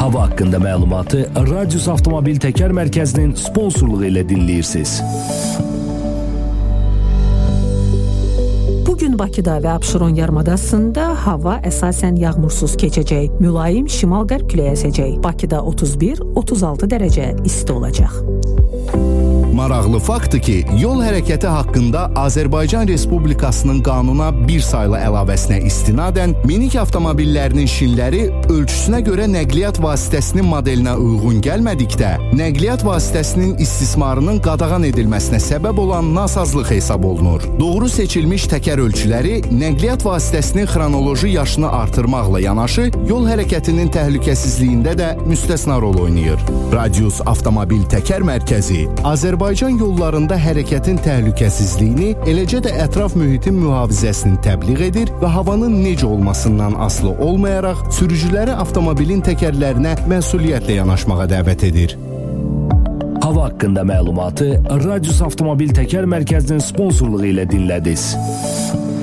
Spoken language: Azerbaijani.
Hava haqqında məlumatı Radius Avtomobil Təkər Mərkəzinin sponsorluğu ilə dinləyirsiniz. Bugün Bakıda və Abşeron yarımadasında hava əsasən yağmursuz keçəcək. Mülayim şimal-qərb küləyi əsəcək. Bakıda 31-36 dərəcə isti olacaq. Maraqlı faktdır ki, yol hərəkəti haqqında Azərbaycan Respublikasının qanuna bir saylı əlavəsinə istinadən minik avtomobillərinin şinləri ölçüsünə görə nəqliyyat vasitəsinin modelinə uyğun gəlmədikdə, nəqliyyat vasitəsinin istismarının qadağan edilməsinə səbəb olan nasazlıq hesab olunur. Doğru seçilmiş təkər ölçüləri nəqliyyat vasitəsinin xronoloji yaşını artırmaqla yanaşı, yol hərəkətinin təhlükəsizliyində də müstəsna rol oynayır. Radius Avtomobil Təkər Mərkəzi Azərbaycan yollarında hərəkətin təhlükəsizliyini, eləcə də ətraf mühitin mühafizəsini təbliğ edir və havanın necə olmasından asılı olmayaraq sürücüləri avtomobilin təkərlərinə məsuliyyətlə yanaşmağa dəvət edir. Hava haqqında məlumatı Radius Avtomobil Təkər Mərkəzinin sponsorluğu ilə dinlədiniz.